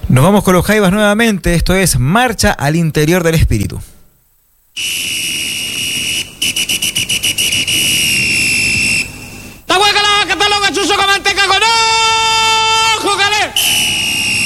Nos vamos con los Jaivas nuevamente. Esto es Marcha al Interior del Espíritu.